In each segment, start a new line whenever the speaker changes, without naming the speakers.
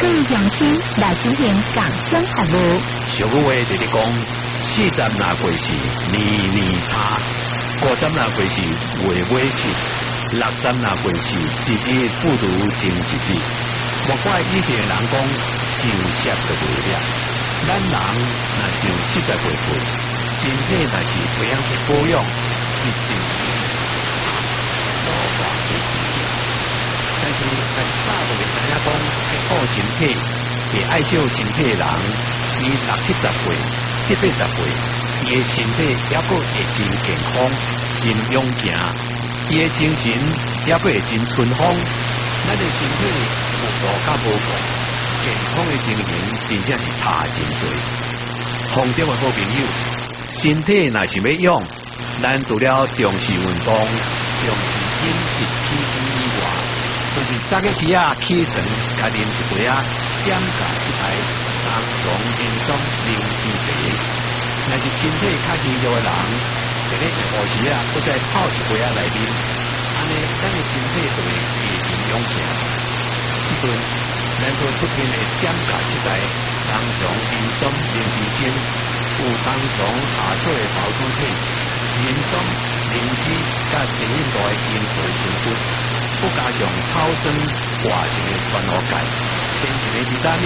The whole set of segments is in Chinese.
更用心来进行工商服务。
俗语话就是讲，40拿过时年年差，50拿过时月月时，60拿过时一日不如前一日。莫怪以前人讲上色就未了，咱人若上70岁岁，身体若是培养去保养，是真无话可讲。但是大部分知影讲，爱顾身体，会爱惜身体的人，伊60、70岁、70、80岁，伊的身体也阁会真健康、真勇健，伊的精神也阁会真春风。咱的身体有顾甲无顾，健康的情形真正是差真多。风中的好朋友，身体若是要养，咱除了重视运动、重视饮食起居以外，就是早起时起床，甲啉一杯减价一台当中轻松零脂茶。若是身体较虚弱的人，一日下午时搁再泡一杯来啉，安尼咱的身体就会越真勇健。即阵咱所出现的减价一台当中轻松零脂精，有当中下水的保养体，轻松零脂甲低印度的因素成分。不加上草酸活性的酸活钙，天然的维他命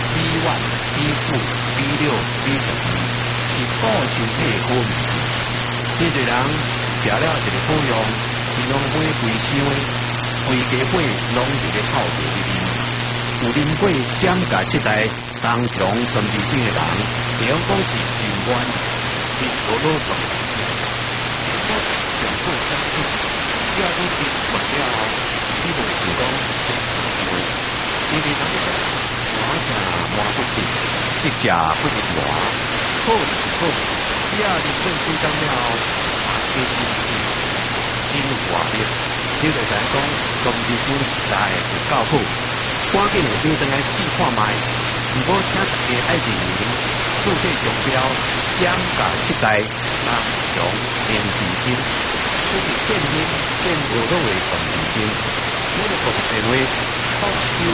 B1、B9、B6、B12是补身体的好物件。真侪人食了一个保养，伊拢买规箱的，规家买拢一个泡茶里面。有啉过减价7台当中三脂精的人，会用讲是真冤，是无老状。上好相信。只要你吃完了后，你就会想讲，因为咱这满食满不停，一食不一满，好是好，只要你做几工了后，其实是真活力。你就知讲，三日本实在有够好，赶紧有张登来试看卖。如果请大家爱认明，注册商标减价7台，当中零脂精。就是健身健有乐的全面性，我的服务电话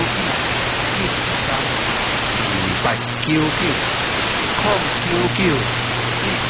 099-123-2899，099